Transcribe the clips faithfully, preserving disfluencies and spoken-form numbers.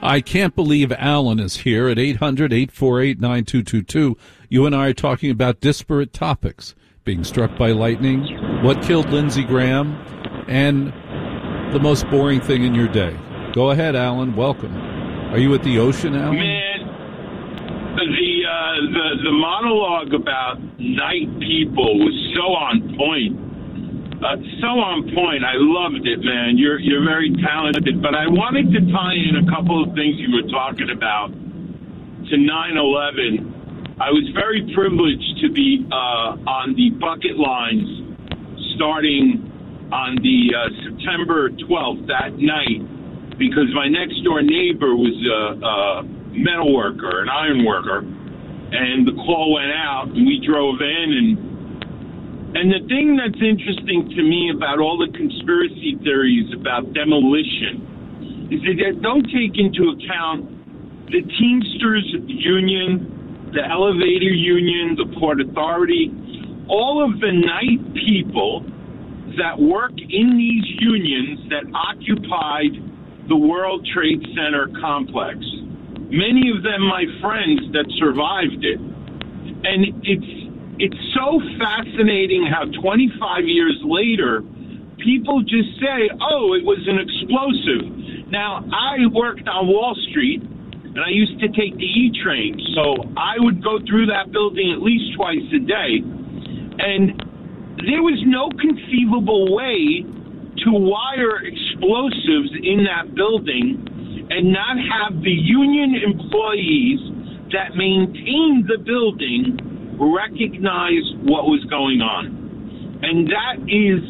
I can't believe Alan is here at eight hundred, eight four eight, nine two two two. You and I are talking about disparate topics. Being struck by lightning, what killed Lindsey Graham, and the most boring thing in your day. Go ahead, Alan. Welcome. Are you at the ocean, Alan? Man, the, uh, the, the monologue about night people was so on point. Uh, so on point. I loved it, man. You're you're very talented. But I wanted to tie in a couple of things you were talking about to nine eleven. I was very privileged to be uh, on the bucket lines starting on the uh, September twelfth that night because my next door neighbor was a, a metal worker, an iron worker, and the call went out and we drove in and And the thing that's interesting to me about all the conspiracy theories about demolition is that they don't take into account the Teamsters Union, the Elevator Union, the Port Authority, all of the night people that work in these unions that occupied the World Trade Center complex. Many of them my friends that survived it. And it's It's so fascinating how twenty-five years later, people just say, oh, it was an explosive. Now, I worked on Wall Street, and I used to take the E-train, so I would go through that building at least twice a day. And there was no conceivable way to wire explosives in that building and not have the union employees that maintained the building recognize what was going on. And that is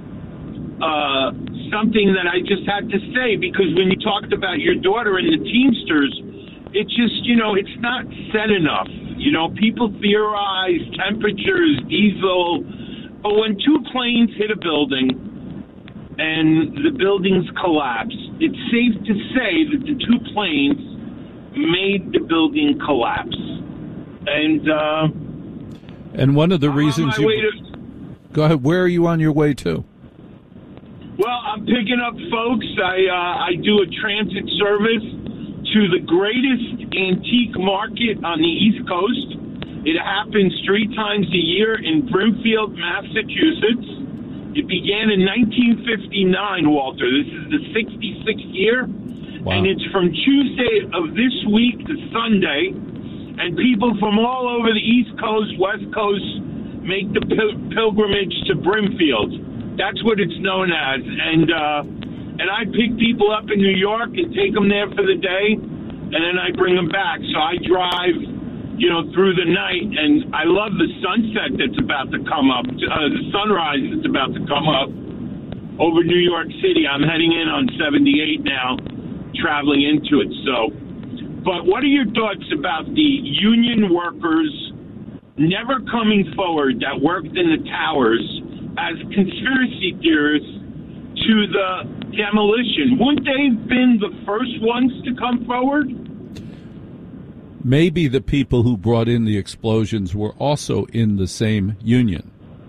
uh, something that I just had to say, because when you talked about your daughter and the Teamsters, it's just, you know, it's not said enough. You know, people theorize temperatures, diesel, but when two planes hit a building and the buildings collapse, it's safe to say that the two planes made the building collapse. And, uh, And one of the I'm reasons you... To, Go ahead. Where are you on your way to? Well, I'm picking up folks. I uh, I do a transit service to the greatest antique market on the East Coast. It happens three times a year in Brimfield, Massachusetts. It began in nineteen fifty-nine, Walter. This is the sixty-sixth year. Wow. And it's from Tuesday of this week to Sunday. And people from all over the East Coast, West Coast, make the pil- pilgrimage to Brimfield. That's what it's known as. And uh, and I pick people up in New York and take them there for the day, and then I bring them back. So I drive, you know, through the night, and I love the sunset that's about to come up, uh, the sunrise that's about to come up over New York City. I'm heading in on seventy-eight now, traveling into it. So. But what are your thoughts about the union workers never coming forward that worked in the towers as conspiracy theorists to the demolition? Wouldn't they have been the first ones to come forward? Maybe the people who brought in the explosions were also in the same union.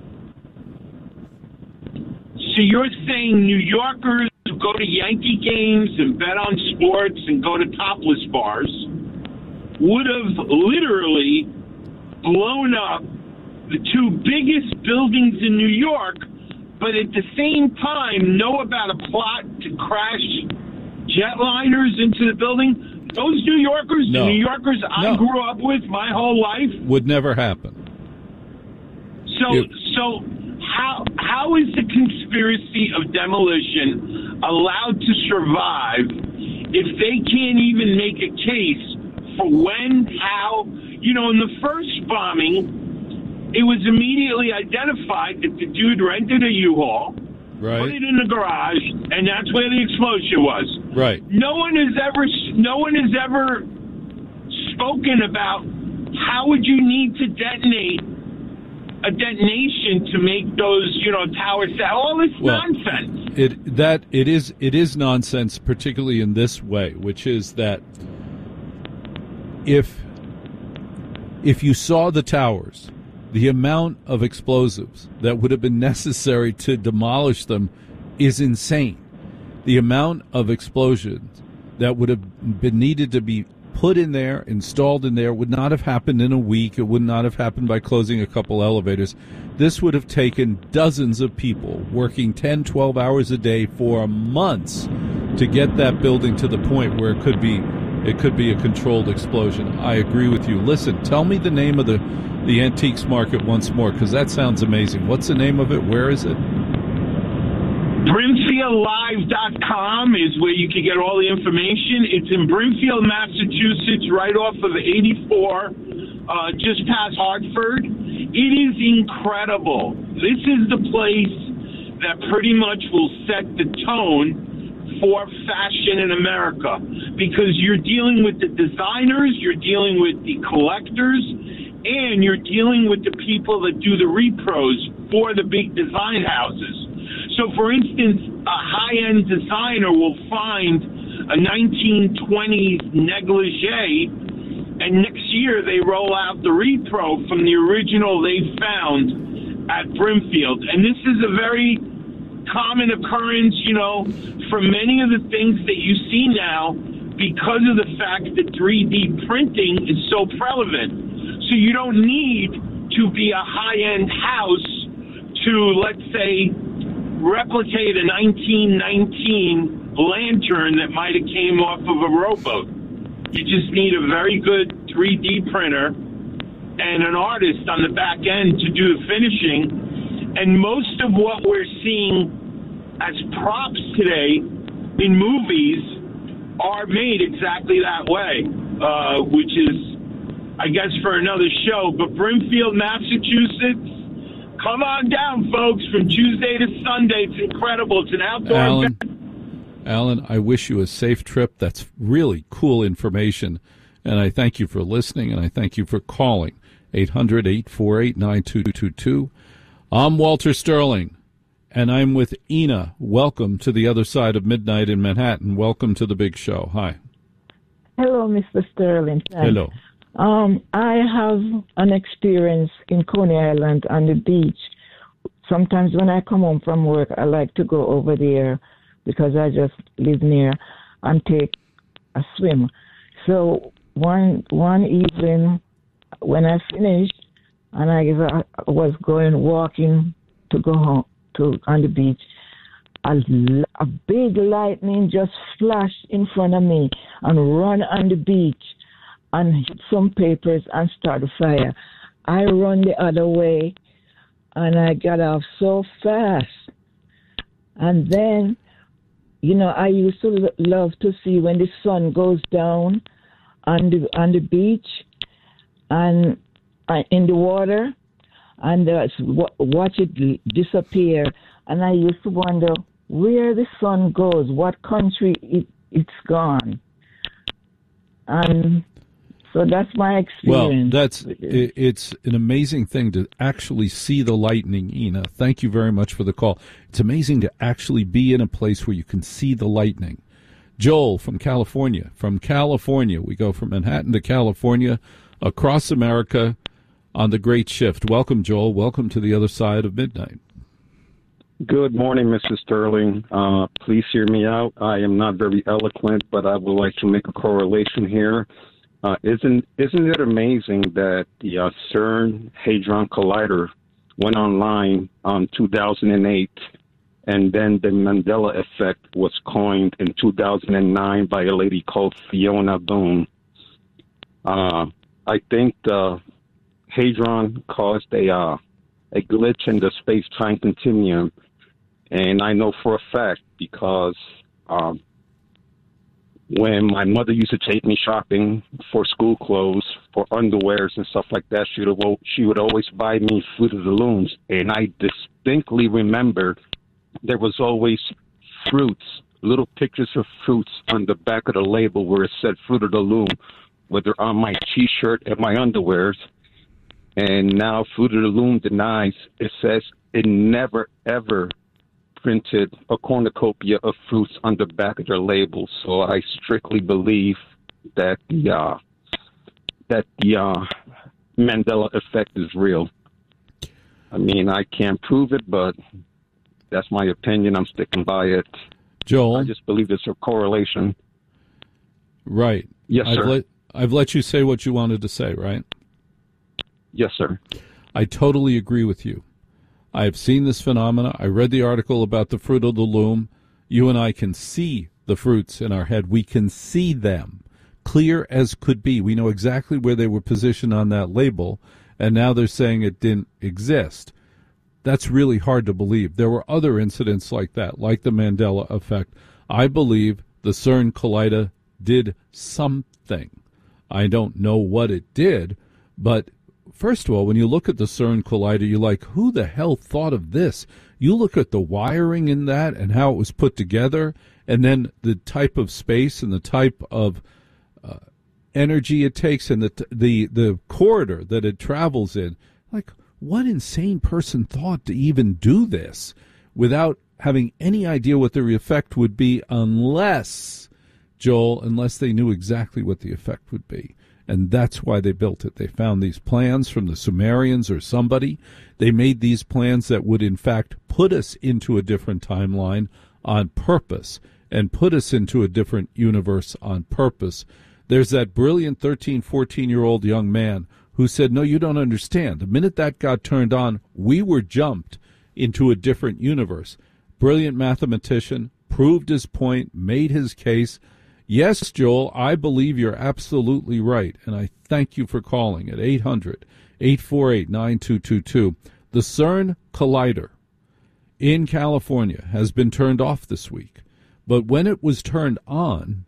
So you're saying New Yorkers who go to Yankee games and bet on sports and go to topless bars would have literally blown up the two biggest buildings in New York, but at the same time know about a plot to crash jetliners into the building? Those New Yorkers, no. the New Yorkers I no. grew up with my whole life, would never happen. So, it, so how how is the conspiracy of demolition allowed to survive if they can't even make a case for when, how? You know, in the first bombing, it was immediately identified that the dude rented a U-Haul, right. put it in the garage, and that's where the explosion was. Right. No one has ever, no one has ever spoken about how would you need to detonate a detonation to make those, you know, towers. All this well, nonsense. It that it is it is nonsense, particularly in this way, which is that if if you saw the towers, the amount of explosives that would have been necessary to demolish them is insane. The amount of explosions that would have been needed to be put in there, installed in there, would not have happened in a week. It would not have happened by closing a couple elevators. This would have taken dozens of people working ten, twelve hours a day for months to get that building to the point where it could be it could be a controlled explosion. I agree with you. Listen, tell me the name of the, the antiques market once more, because that sounds amazing. What's the name of it? Where is it? Brimfield Live dot com is where you can get all the information. It's in Brimfield, Massachusetts, right off of eighty-four, uh, just past Hartford. It is incredible. This is the place that pretty much will set the tone for fashion in America, because you're dealing with the designers, you're dealing with the collectors, and you're dealing with the people that do the repros for the big design houses. So, for instance, a high-end designer will find a nineteen twenties negligee, and next year they roll out the repro from the original they found at Brimfield. And this is a very common occurrence, you know, for many of the things that you see now, because of the fact that three D printing is so prevalent. So you don't need to be a high-end house to, let's say, replicate a nineteen nineteen lantern that might have came off of a rowboat. You just need a very good three D printer and an artist on the back end to do the finishing. And most of what we're seeing as props today in movies are made exactly that way, uh, which is, I guess, for another show. But Brimfield, Massachusetts, come on down, folks, from Tuesday to Sunday. It's incredible. It's an outdoor Alan, event. Alan, I wish you a safe trip. That's really cool information. And I thank you for listening, and I thank you for calling eight hundred, eight four eight, nine two two two. I'm Walter Sterling, and I'm with Ina. Welcome to the other side of midnight in Manhattan. Welcome to the big show. Hi. Hello, Mister Sterling. Thanks. Hello. Um, I have an experience in Coney Island on the beach. Sometimes when I come home from work, I like to go over there because I just live near and take a swim. So one one evening when I finished and I was going walking to go home to on the beach, a, a big lightning just flashed in front of me and run on the beach and hit some papers and start a fire. I run the other way, and I got off so fast. And then, you know, I used to love to see when the sun goes down on the on the beach and uh, in the water, and uh, watch it disappear. And I used to wonder where the sun goes, what country it, it's gone. And so that's my experience. Well, that's it, it's an amazing thing to actually see the lightning, Ina. Thank you very much for the call. It's amazing to actually be in a place where you can see the lightning. Joel from California. From California, we go from Manhattan to California, across America on the Great Shift. Welcome, Joel. Welcome to the other side of midnight. Good morning, Missus Sterling. Uh, please hear me out. I am not very eloquent, but I would like to make a correlation here. Uh, isn't isn't it amazing that the uh, CERN Hadron Collider went online on two thousand eight, and then the Mandela effect was coined in two thousand nine by a lady called Fiona Boone. Uh, I think the Hadron caused a uh, a glitch in the space-time continuum, and I know for a fact because um, when my mother used to take me shopping for school clothes, for underwears and stuff like that, she would, she would always buy me Fruit of the Looms. And I distinctly remember there was always fruits, little pictures of fruits on the back of the label where it said Fruit of the Loom, whether on my T-shirt and my underwears. And now Fruit of the Loom denies. It says it never, ever printed a cornucopia of fruits on the back of their labels. So I strictly believe that the uh, that the uh, Mandela effect is real. I mean, I can't prove it, but that's my opinion. I'm sticking by it. Joel, I just believe there's a correlation. Right. Yes, I've sir. Let, I've let you say what you wanted to say, right? Yes, sir. I totally agree with you. I have seen this phenomena. I read the article about the fruit of the loom. You and I can see the fruits in our head. We can see them, clear as could be. We know exactly where they were positioned on that label, and now they're saying it didn't exist. That's really hard to believe. There were other incidents like that, like the Mandela effect. I believe the CERN Collider did something. I don't know what it did, but first of all, when you look at the CERN Collider, you're like, who the hell thought of this? You look at the wiring in that and how it was put together, and then the type of space and the type of uh, energy it takes and the, the, the corridor that it travels in. Like, what insane person thought to even do this without having any idea what the effect would be unless, Joel, unless they knew exactly what the effect would be. And that's why they built it. They found these plans from the Sumerians or somebody. They made these plans that would, in fact, put us into a different timeline on purpose and put us into a different universe on purpose. There's that brilliant thirteen, fourteen-year-old young man who said, no, you don't understand. The minute that got turned on, we were jumped into a different universe. Brilliant mathematician, proved his point, made his case. Yes, Joel, I believe you're absolutely right, and I thank you for calling at eight hundred, eight four eight, nine two two two. The CERN Collider in California has been turned off this week, but when it was turned on,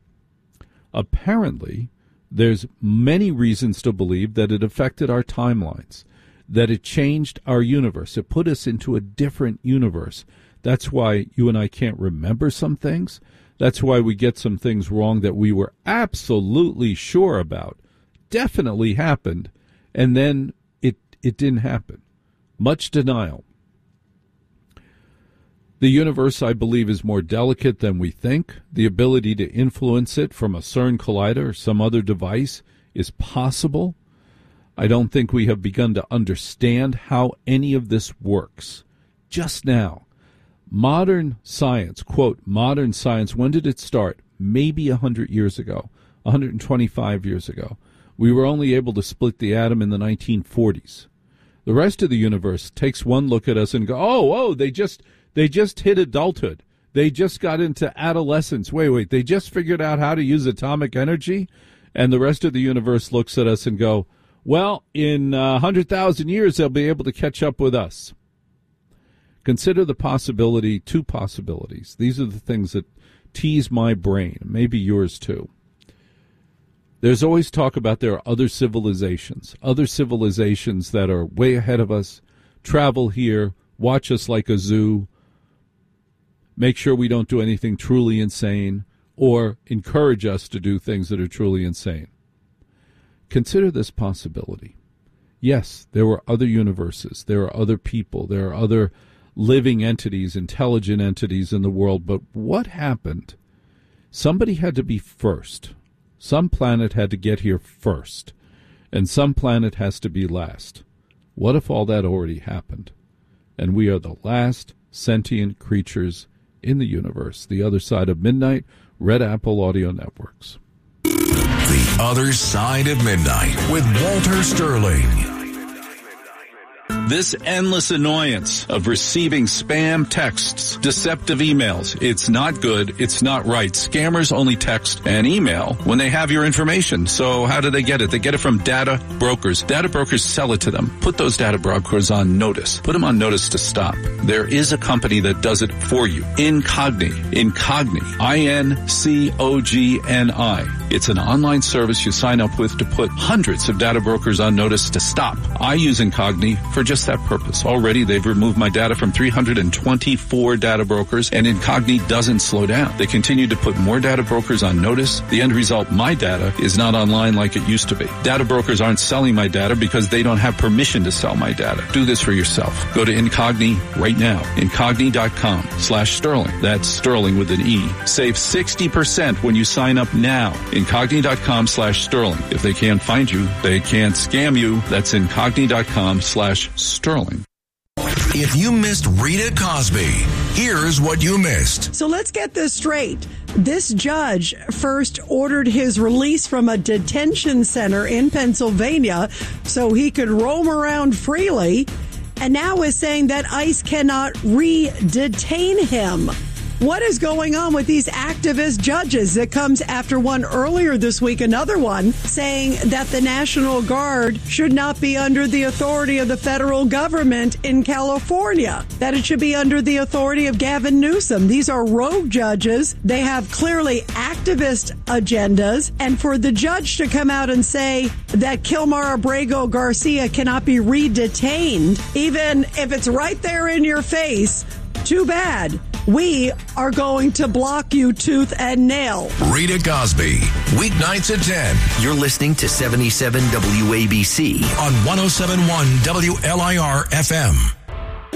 apparently there's many reasons to believe that it affected our timelines, that it changed our universe. It put us into a different universe. That's why you and I can't remember some things. That's why we get some things wrong that we were absolutely sure about, definitely happened, and then it, it didn't happen. Much denial. The universe, I believe, is more delicate than we think. The ability to influence it from a CERN Collider or some other device is possible. I don't think we have begun to understand how any of this works. Just now, modern science, quote, modern science, when did it start? Maybe one hundred years ago, one hundred twenty-five years ago. We were only able to split the atom in the nineteen forties. The rest of the universe takes one look at us and go, oh, oh, they just... They just hit adulthood. They just got into adolescence. Wait, wait, they just figured out how to use atomic energy? And the rest of the universe looks at us and go, well, in uh, one hundred thousand years, they'll be able to catch up with us. Consider the possibility, two possibilities. These are the things that tease my brain, maybe yours too. There's always talk about there are other civilizations, other civilizations that are way ahead of us, travel here, watch us like a zoo, make sure we don't do anything truly insane, or encourage us to do things that are truly insane. Consider this possibility. Yes, there were other universes, there are other people, there are other living entities, intelligent entities in the world, but what happened? Somebody had to be first. Some planet had to get here first, and some planet has to be last. What if all that already happened, and we are the last sentient creatures in the universe? The Other Side of Midnight, Red Apple Audio Networks. The Other Side of Midnight with Walter Sterling. This endless annoyance of receiving spam texts, deceptive emails, it's not good, it's not right. Scammers only text and email when they have your information. So how do they get it? They get it from data brokers. Data brokers sell it to them. Put those data brokers on notice. Put them on notice to stop. There is a company that does it for you. Incogni. Incogni. I N C O G N I. It's an online service you sign up with to put hundreds of data brokers on notice to stop. I use Incogni for just that purpose. Already, they've removed my data from three hundred twenty-four data brokers, and Incogni doesn't slow down. They continue to put more data brokers on notice. The end result, my data is not online like it used to be. Data brokers aren't selling my data because they don't have permission to sell my data. Do this for yourself. Go to Incogni right now. Incogni.com slash Sterling. That's Sterling with an E. Save sixty percent when you sign up now. Incogni.com slash Sterling. If they can't find you, they can't scam you. That's Incogni.com slash Sterling. If you missed Rita Cosby, here's what you missed. So let's get this straight. This judge first ordered his release from a detention center in Pennsylvania so he could roam around freely, and now is saying that ICE cannot re-detain him. What is going on with these activist judges? It comes after one earlier this week, another one, saying that the National Guard should not be under the authority of the federal government in California, that it should be under the authority of Gavin Newsom. These are rogue judges. They have clearly activist agendas. And for the judge to come out and say that Kilmar Abrego Garcia cannot be re-detained, even if it's right there in your face, too bad. We are going to block you tooth and nail. Rita Cosby, weeknights at ten. You're listening to seventy-seven W A B C on one oh seven point one W L I R F M.